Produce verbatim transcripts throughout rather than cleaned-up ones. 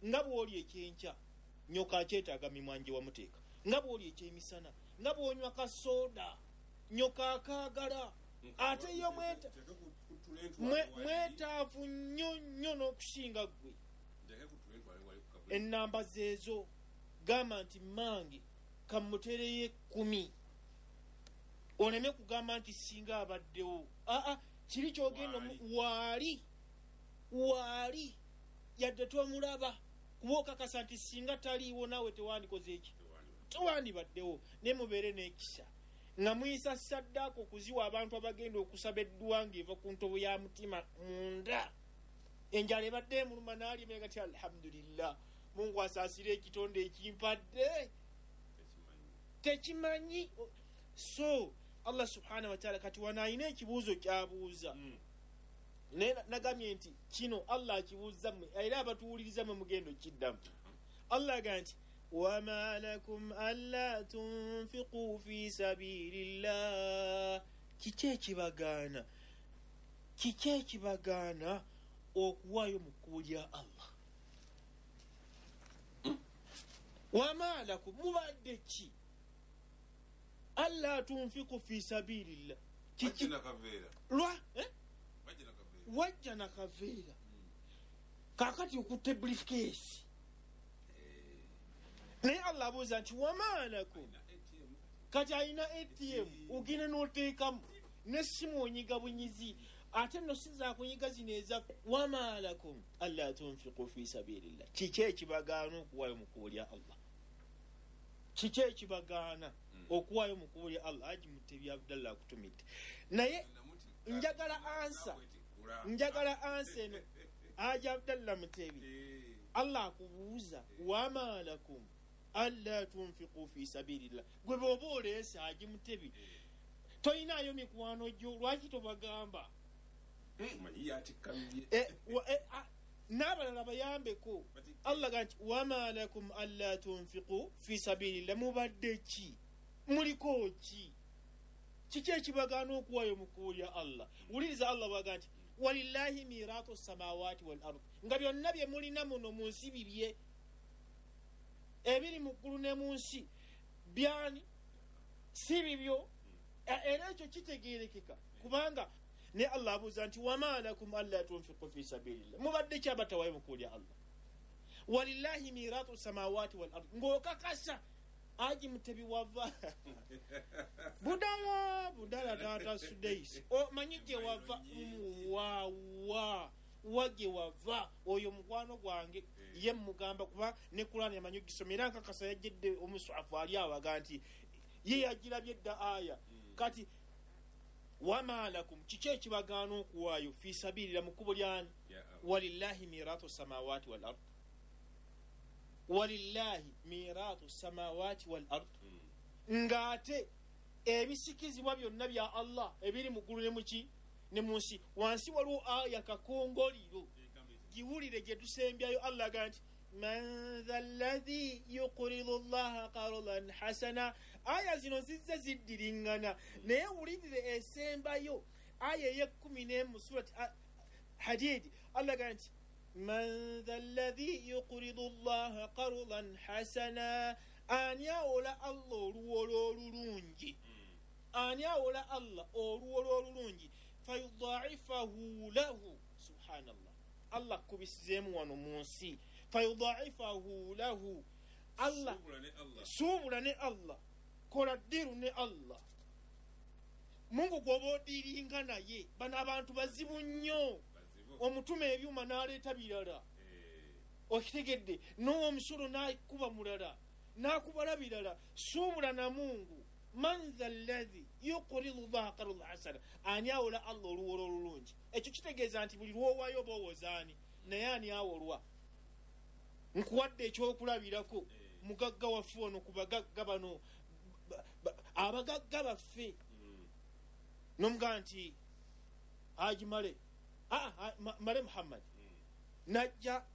nga bw'oli ekyenkya nyoka akyetaaga mimwanje wamuteeka, nga bw'oli ekyemisana, nga bw'onywa kasooda nyoka akaagala. Ate yo mwetaavu nnyo nnyo n'okusinga ggwe. Ennamba zeezo gamba nti mmange kamutereyo ekkumi, oleme kugamba nti singa abaddewo. Aa, kiri kyogenda waali waali yadde tomulaba kuba okakasa nti singa taliiwo naawe tewandikoze eki, tewandibaddewo. Ne mubeere n'ekisa nga muyisa saddaaka okuziwa abantu abagenda okusaba eddwanga eva ku ntobo ya mutima munda. Enjala ebadde emuluma n'alima gati alhamdulillah, Mungu asaasira ekitonde ekimpadde, tekimanyi. So Allah subhanahu wa ta'ala kati wanaayina ekibuuzo kyabuuza, mm. Nagambye nti kino Allah akibuuza mmwe era abatuwuliriza mmwe mugendo kiddamu. Allah agamba nti wama lakum alla tunfiqu fi sabilillah, kiki ekibagaana kiki ekibagaana okuwaayo mu kkubo lya Allah? Wama lakum, mubadde ki alla tunfiqu fi sabilillah, kiki lwa eh wajja na kaveera kakati okutte briefcase. Naye Allah abuuza nti wama lakum, kati alina A T M ogenda n'oteekamu n'essimu onyiga bunyizi, ate no si za kunyiga zino eza. Wama lakum alla tunfiqu fi sabilillah, kiki ekibagaana okuwaayo mu kkubo lya Allah? Kiki ekibagaana okuwaayo mu kkubo lya Allah? Haji Mutebi Abdallah akutumidde, naye njagala ansa njagala ansa eno. Haji Abdallah Mutebi, Allah akubuuza wama lakum alla tunfiqu fi sabilillah. Gwe bw'oba oleese Haji Mutebi toyinaayo mikwano gyo, lwaki tobagamba n'abalala bayambeko? Allah ga nti wama lakum alla tunfiqu fi sabilillah, mubadde ki, muliko ki, kiki ekibagaana okuwaayo mu kkubo lya Allah? Wuliriza Allah baga nti walillahi miratu samawati wal ard, nga byonna bye mulina muno mu nsi bibye, ebiri mu ggulu ne mu nsi byani si bibyo. Era ekyo kitegeerekeka kubanga ne Allah abuuza nti wama lakum alla tunfiqu fi sabilillah, mubadde ki abatawaayo mu kkubo lya Allah? Walillahi miratu samawati wal ard, ng'okakasa Haji Mutebi wava budala budala tata Sudeis omanyi gye wava wawa wage wava oyo mukwano gwange ye mugamba kuba ne Qur'an yamanyi gisomera nkakasa yajjedde omuswafu ali awaga nti ye yagirabye dda aya. Kati wama lakum, kiki ekibagaana okuwaayo fi sabilillah mu kkubo lyani? Walillahi miratu samawati wal ard, walillahi miratu samawati wal ard, ngate ebisikizibwa byonna bya Allah ebiri mu ggulu ne muki ne munsi. Wansi waliwo aya kakongoliro, giwulire gye tusembyayo. Allah ganti man dha alladhi yuqridu allaha qardan hasana. Aya zino zizze ziddiringana, naye wulirire esembayo aya ey'ekkumi n'emu mu surati Hadid. Allah ganti man dha alladhi yuqridu allaha qardan hasana, ani awola Allah oluwolo olulungi, ani awola Allah oluwolo olulungi, fayudha'ifahu lahu. Subhanallah, Allah kubisizeemu wano mu nsi, fayudha'ifahu lahu. Allah suubula ne Allah, kola ddiru ne Allah. Mungu gwoba odiringa naye, bano abantu bazibu nnyo. Omutume ebyuma n'aleeta birala, okitegedde, n'omusolo n'akuba mulala, n'akubala birala. Suubula na Mungu. Man dha alladhi yuqridu allaha qardan hasana, ani awola Allah oluwolo olulungi. Ekyo kitegeeza nti buli lwowaayo oba owozaani, naye ani awolwa? Nkuwadde ekyokulabirako, mugagga waffe ono ku bagagga bano, abagagga baffe. N'omugaa nti Haji Male ah Male Muhammad najja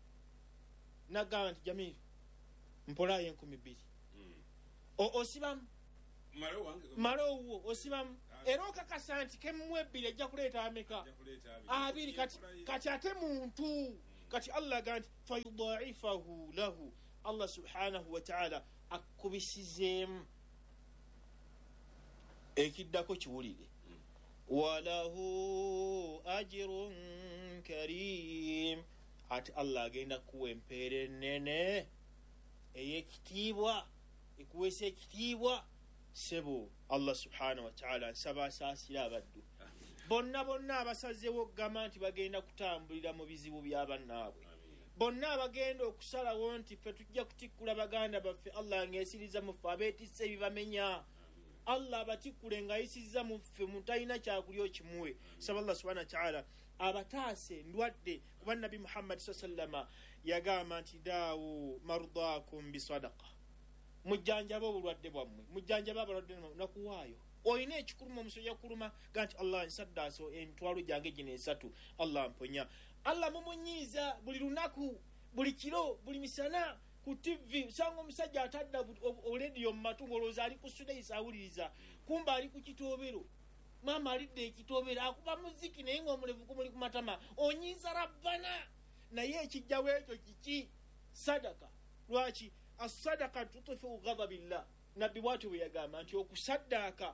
nagamba nti Jamiru mpolayo enkumi bbiri osibamu male owuwo osibamu, era okakasa nti kemu ebbiri ejja kuleeta ameka? Abiri. Kati kati ate muntu kati Allah ganti fayudaifahu lahu Allah subhanahu wa ta'ala akubisizemu ekiddako kiwulire walahu ajrun karim ati Allah agenda kuwa empeera ennene ey'ekitiibwa ekuweesa ekitiibwa sebo Allah subhanahu wa ta'ala nsaba asaasira abaddu bonna bonna abasazeewo okugamba nti bagenda kutambulira mu bizibu by'abannaabwe bonna abagenda okusalawo nti ffe tujja kutikkula baganda baffe Allah ng'esiriza mu ffe abeetisse ebibamenya Allah abatikkule ng'ayisizza mu ffe mutalina kyakulya okimuwe saba Allah subhanahu wa ta'ala abataase ndwadde kuba nabi Muhammad sallama yagamba nti daawu mardaakum bisadaqa mujjanjaba obulwadde bwammwe mujjanjaba abalwadde nakuwaayo oyina ekikuluma omusajja kuluma ganti Allah nsaddaaso emitwalo gyange gino esatu Allah mponya Allah mumunyiiza buli lunaku buli kiro buli misana ku T V usanga omusajja atadda olediyo mu matu ng'olowooza ali ku Sudaisi awuliriza kumba ali ku kitobero mama alidde ekitobero akuba muziki naye ng'omulevu kumuli ku matama onyiiza rabbana naye ekijjawo ekyo kiki sadaka lwaki asadaka tutfiu ghadabillah nabbi bwatyo bwe yagamba nti okusaddaaka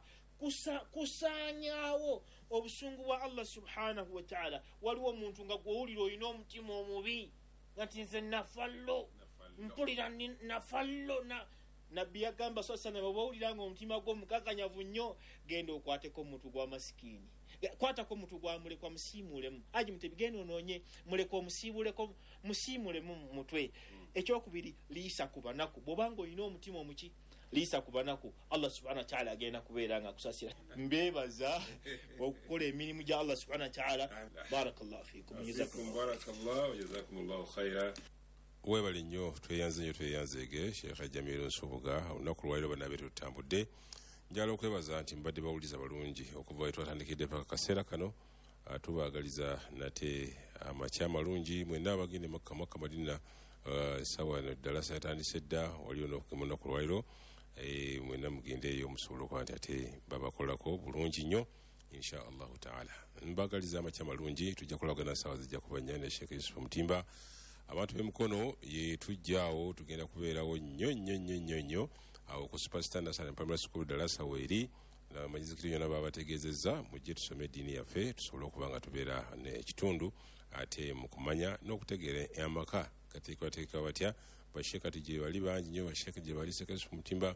kusaanyaawo obusungu bwa Allah subhanahu wa ta'ala waliwo omuntu nga gwowulira olina omutima omubi nti nze nafallo mpulira nafallo na nabbi yagamba so sana bwowulira nga omutima gwo mukakanyavu nnyo genda okwateko omuntu gwa masikini kwatako omuntu gwa mulekwa musiimuulemu aji mutebigenda onoonye mulekwa omusiibuleko musiimulemu mutwe ekyokubiri liisa ku banaku bw'obanga olina omutima omuki liisa ku banaku Allah subhanahu wa ta'ala agenda kubeera nga akusasira mbeebaza okukola emirimu gya Allah subhanahu wa ta'ala barakallahu fiikum barakallahu jazakumullahu khaira webali nnyo tweyanze nnyo tweyanzeege Sheikh Jamilu Nsubuga olunaku lwaliro banabe tutambudde njala okwebaza nti mbadde bawuliza balungi okuva we twatandikidde paka kaseera kano tubaagaliza nate amakya malungi mwenna abagende Makka Makka Madina sawa ddalasa yatandise dda waliyo n'okukemunaku lwaliro mwenna mugendeeyo musobole okuba nti ate babakolako bulungi nnyo insha allahu taala mbagaliza amakya malungi tujja kulagana sawa zijja kuba nnya ne Sheikh Yusuf Mutimba abantu b'emikono ye tujjaawo tugenda kubeerawo nnyo nnyo nnyo nnyo nnyo awo ku Super Standard and Primary School dalasa weeri n'amanyizikiro yonna baba bategeezezza mujje tusome eddiini yaffe tusobole okuba nga tubeera n'ekitundu ate mu kumanya n'okutegeera amaka gateekwateeka batya basheeka gye bali bangi nnyo basheeka gye bali Sheikh Mutimba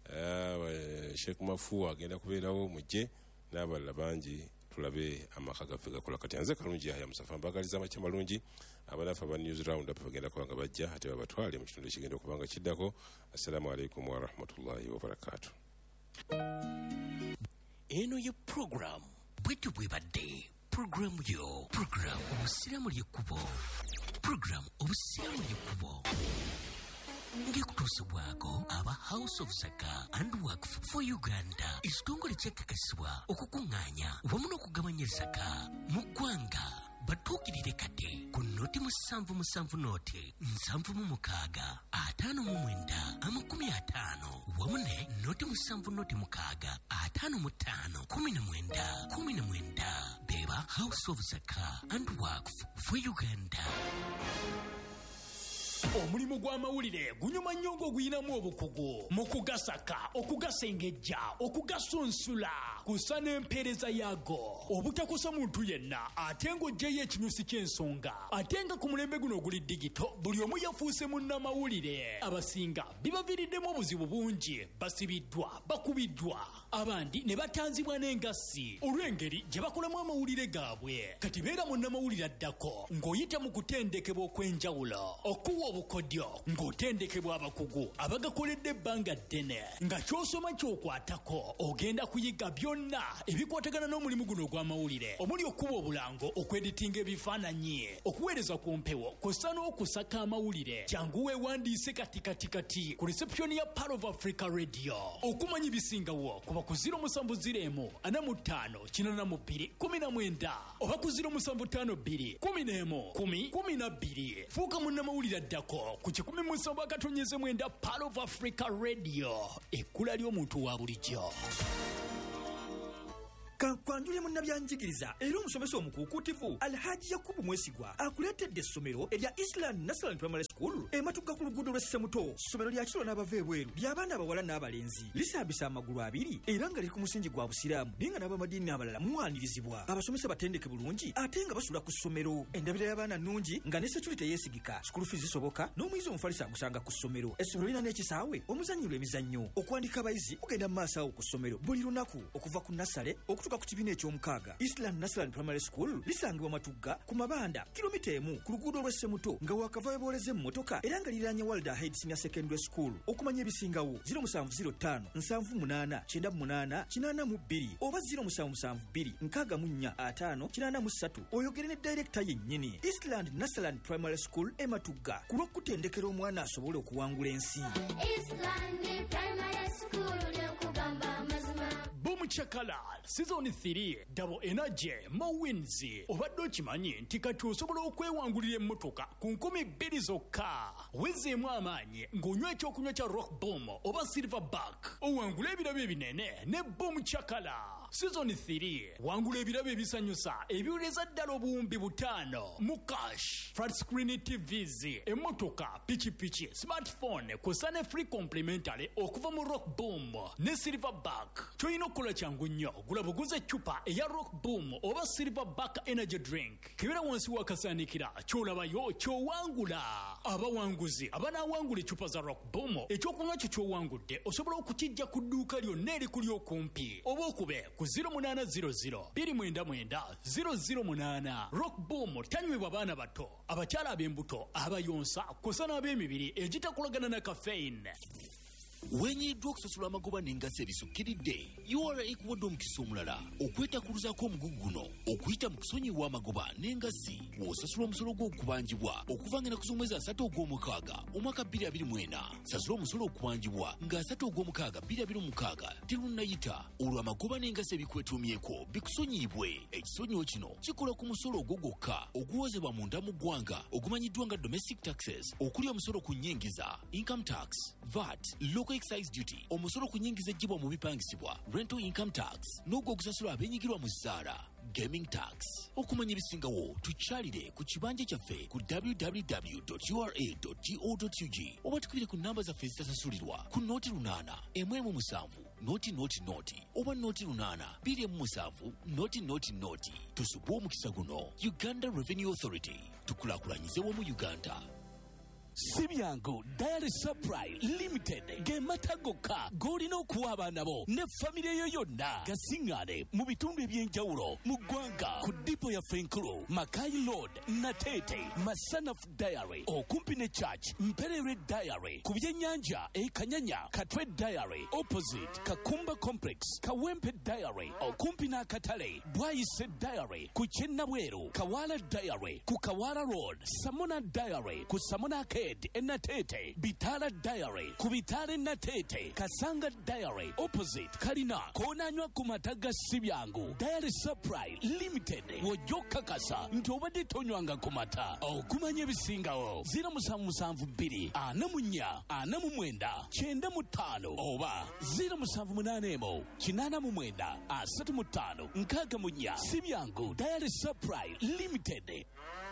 Sheikh Mafu agenda kubeerawo mujje n'abalala bangi tulabe amaka gaffe gakola kati nze kalungi Yahya Musafa mbagaliza amakya malungi abanafu aba news round up bagenda kuba nga bajja ate babatwale mu kitundu ekigenda okuba nga kiddako. Assalamu alaikum wa rahmatullahi wa barakatuh. Eno ye program bwetu bwebadde program yo program obusiramu lyekkubo program obusiramu lyekkubo ngekutuusibwako aba House of Zaka and Waqf for Uganda ekitongole kyekakasibwa okukuŋŋaanya wamu n'okugabanya zaka mu ggwanga batuukirire kati ku noti musanvu musanvu noti nsanvu mu mukaaga ataano mu mwenda amakumi ataano wamu ne noti musanvu noti mukaaga ataano mu ttaano kumi na mwenda kumi na mwenda beba House of Zaka and Waqf for Uganda. Omulimu gw'amawulire gunyuma nnyo ng'oguyinamu obukugu mu kugasaka okugasengejja okugasunsula kusa n'empeereza yaago obutakosa muntu yenna ate ng'oggyeyo ekinyusi ky'ensonga ate nga ku mulembe guno oguli digito buli omu yafuuse munnamawulire abasinga bibaviiriddemu obuzibu bungi basibiddwa bakubiddwa abandi ne batanzibwa n'engassi olw'engeri gye bakolamu amawulire gaabwe kati beera munnamawulire addako ng'oyita mu kutendekebwa okw'enjawulo okuwa obukodyo ng'otendekebwa abakugu abagakoledde ebbanga ddene nga ky'osoma ky'okwatako ogenda kuyiga byonna ebikwatagana n'omulimu guno ogw'amawulire omuli okuba obulango okweditinga ebifaananyi okuweereza ku mpewo kw'ossa n'okusaka amawulire jangu weewandiise kati kati kati ku reception ya Pearl of Africa Radio okumanya ebisingawo kuba ku ziro musanvu ziro emu ana mu ttaano kinana mu bbiri kumi na mwenda oba ku ziro musanvu ttaano bbiri kumi n'emu kumi kumi na bbiri fuuka munnamawulire addako ku kikumi musanvu akatonyeze mwenda Pearl of Africa Radio ekkula ly'omuntu wa bulijjo. kankwanjule munnabyanjigiriza era omusomesa omukuukutivu Alhaji Yakubu Mwesigwa akuleetedde essomero erya Eastland National Primary School ematugga ku luguudo lw'e Ssemuto. Ssomero lya kiro n'abava ebweru ly'abaana abawala n'abalenzi lisambisa amagulu abiri era nga liri ku musingi gwa busiraamu naye nga n'abamadiini abalala muwanirizibwa. Abasomesa batendeke bulungi ate nga basula ku ssomero. Endabira y'abaana nnungi nga ne security yeesigika. School fees zisoboka n'omuyizi omufalisa agusanga ku ssomero. Essomero lirina n'ekisaawe omuzannyirwa emizannyo. Okuwandiika abayizi kugenda mu maaso awo ku ssomero buli lunaku okuva ku nassale okutuuka ku kibiina eky'omukaaga. Eastland National Primary School lisangibwa Matugga ku mabanda kilomita emu ku luguudo lw'e Ssemuto nga wakava weebooleze mu mmotoka era nga liranye Walder Head Senior Secondary School. Okumanya ebisingawo zero seven zero five seven eight eight nine eight eight mu bbiri oba zero seven seven two nkaaga mu nnya ataano kinaana mu ssatu oyogere ne director yennyini. Eastland National Primary School e Matugga ku lw'okutendekera omwana asobole okuwangula ensi. Eastland Primary School lyokugamba mazima. Bomuchakala season three double energy mo wins obadde okimanyi nti kati osobola okwewangulira emmotoka ku nkumi bbiri zokka wezeemu amaanyi ng'onywa ekyokunywa kya Rock Boom oba Silverback owangula ebirabo ebinene ne Bomuchakala. Season three wangula ebirabo ebisanyusa ebiwuleza ddala obuwumbi butaano mu cash, flat screen T Vs, emmotoka, pikipiki, smartphone kusa ne free complimentary okuva mu Rock Boom ne Silverback. Kyolina okukola kyangu nnyo gula buguze eccupa eya Rock Boom oba Silverback energy drink kibera wansi wakasaanikira kyolabayo kyowangula. Abawanguzi abanaawangula eccupa za Rock Boom ekyokunywa kyo kyowangudde osobola okukijja ku dduuka lyonna erikuli okumpi oba okube ku zero eight zero zero two nine nine zero zero eight. Rock Boom tanywebwa baana bato, abakyala ab'embuto, abayonsa kusa n'ab'emibiri egitakolagana na caffeine. Wenyiddwa okusasula amagoba n'engassi ebisukkiridde U R A ekuwadde omukisa omulala okwetakuluzaako omugugu guno okuyita mu kusonyiwa amagoba n'engassi w'osasula omusolo gw'okubanjibwa okuva nga naku z'omwezi asatu ogw'omukaaga omwaka bbiri abiri mu ena. Sasula omusolo okubanjibwa nga asatu ogw'omukaaga bbiri abiri mu mukaaga terunnayita olwo amagoba n'engassi ebikwetuumyeko bikusonyiibwe. Ekisonyiwo kino kikola ku musolo ogwo gwokka oguwozebwa munda mu ggwanga ogumanyiddwa nga domestic taxes okuli omusolo ku nnyingiza, income tax, V A T, local excise duty, omusolo ku nnyingiza ejjibwa mu bipangisibwa, rental income tax, n'ogwo ogusasula abenyigirwa mu zzaala, gaming tax. Okumanya ebisingawo tukyalire ku kibanja kyaffe ku w w w dot u r a dot go dot u g oba tukubire ku namba zaffe ezitasasulirwa ku nooti lunaana emu emu musanvu nooti nooti nooti oba nooti lunaana bbiri emu musanvu nooti nooti nooti. Tusubwe omukisa guno. Uganda Revenue Authority, tukulaakulanyize wamu Uganda. Sibyango Diary Supply Limited gemata gokka golina okuwa abaana bo ne famire yo yonna gasingane mu bitundu ebyenjawulo mu ggwanga ku dipo ya Fenkulu, Makai Road, Natete, Masana Diary okumpi ne Church, Mperere Diary ku byennyanja e Kanyanya, Katwe Diary opposite Kakumba Complex, Kawempe Diary okumpi n'akatale, Bwayise Diary ku Kyennabweru, Kawala Diary ku Kawala Road, Samona Diary ku Samona Enatete, Bitala Diary ku Bitale Natete, Kasanga Diary opposite Kalina konanywa ku mataga Sibyango Diary Supply Limited wojoka kasa nti obadde tonywanga ku mata okumanya ebisingawo zero seven seven two ana mu nnya ana mu mwenda kyenda mu ttaano oba zero seven eight emu kinaana mu mwenda asatu mu ttaano nkaaga mu nnya. Sibyango Diary Supply Limited.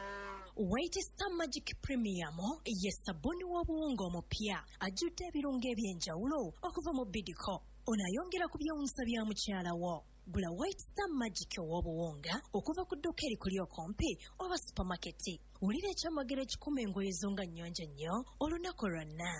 White Star Magic Premium ye sabuni w'obuwunga omupya ajjudde ebirungo eby'enjawulo okuva mu Bidco. Onayongera ku byewunsa bya mukyala wo. Gula White Star Magic w'obuwunga okuva ku dduuka erikuli okumpi oba supermarket. Wulira ekyamagero ekikuma engoye zo nga nnyonjo nnyo olunaku lwonna.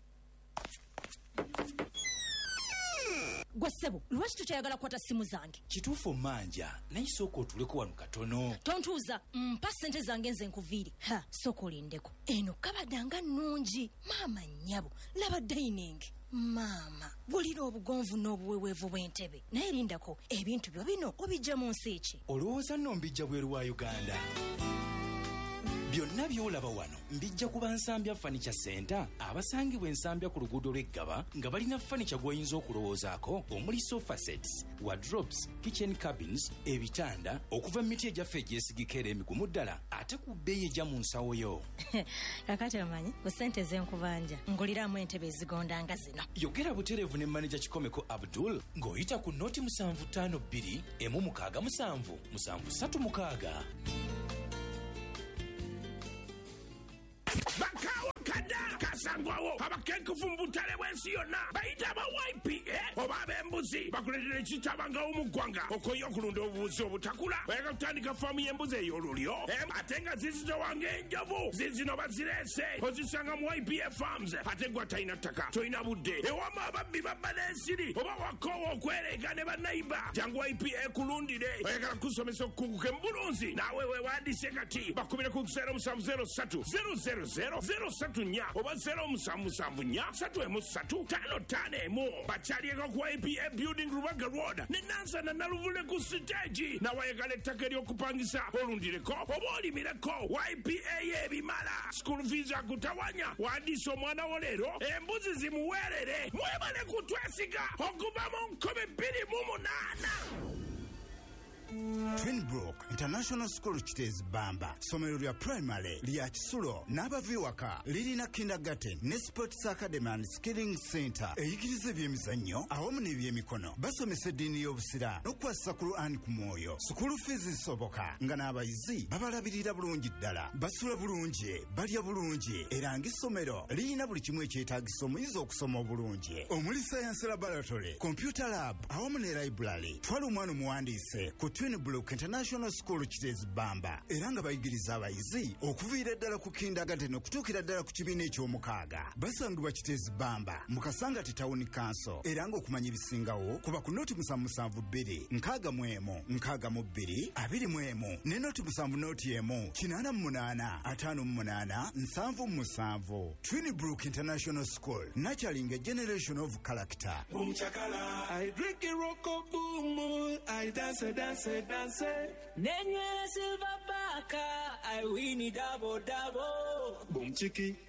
Gwasebo, lwaki tutayagala kwata simu zange? Kituufu manja, naye sooka otuleko wano katono. Tontuuza, mpa ssente zange nze nkuviire. Ha, sooka olindeko. Eno kabadanga nnungi. Maama nnyabo, laba dining. Maama, bulira obugonvu n'obuweweevu bw'entebe. Naye lindako, ebintu byo bino obijja mu nsi ki? Olowooza nno mbijja bweru wa Uganda. byonna by'olaba wano mbijja kuba Nsambya Furniture Center abasangibwa Ensambya ku luguudo lw'Eggaba nga balina furniture gw'oyinza okulowoozaako omuli sofa sets, wardrobes, kitchen cabins, ebitanda okuva mu miti egyaffe egyesigika era emigumu ddala ate ku bbeeyi ejja mu nsawo yo. Kakati omanyi ku ssente z'enkubanja nguliramu entebe ezigonda nga zino. Yogera butereevu ne manager Kikomeko Abdul ng'oyita ku noti musanvu ttaano bbiri emu mukaaga musanvu musanvu ssatu mukaaga. Bakawa kada kasangwawo abakenkufu mu butale bw'ensi yonna bayita aba Y P A oba ab'embuzi bakuletera ekitabanga omuggwanga okoye okulunda obubuzi obutakula oyagala kutandika faamu y'embuzi ey'olulyo ate nga zizitowanga enjovu zizino bazireese ozisanga mu Y P A Farms ate gwa talina ttaka tolina budde ewamu ababbi babba n'ensiri oba wakoowa okwereega ne bannayiba jangu Y P A kulundire oyagala kusomesa okukunguka embulunzi naawe weewandiise kati bakubire ku zero musanvu zero ssatu zero zero zero zero satu nnya oba zero musanvu musanvu nnya satu emu ssatu ttaano ttaano emu bakyalieko ku Y P A Building Rubaga Road ne Nansana Naluvule ku siteegi nawayagala ettaka ery'okupangisa olundireko oba olimireko Y P A y'ebimala school fees akutawanya wandiisa omwana wo leero embuzi zimuweerere mwebale kutwesiga okuva mu nkumi bbiri mu munaana. Twinbrook International School Kitezi Bamba somero lya primary lya Kisulo n'abaviwaka lirina kindergarten ne sports academy and skilling center eyigiriza ebyemizannyo awamu n'ebyemikono basomesa eddiini y'obusira n'okukwasa ku Lw'ani ku mwoyo school fees zisoboka nga n'abayizi babalabirira bulungi ddala basula bulungi balya bulungi era ng'essomero lirina buli kimu ekyetaagisa omuyizi okusoma obulungi omuli science laboratory computer lab awamu ne library twala omwana omuwandiise ku Twinbrook International School Kitezi Bamba era nga bayigiriza abayizi okuviira ddala ku kindergarten okutuukira ddala ku kibiina eky'omukaaga basangibwa Kitezi Bamba mu Kasangati Town Council era ng'okumanya ebisingawo kuba ku noti musanvu musanvu bbiri nkaaga mu emu nkaaga mu bbiri abiri mu emu ne noti musanvu noti emu kinaana mu munaana ataano mu munaana nsanvu mu musanvu. Twinbrook International School nurturing a generation of character. Boom chakala, I drink a rock of boom, I dance a dance a dance. Nenye silver baka, I win it double double. Boom chiki.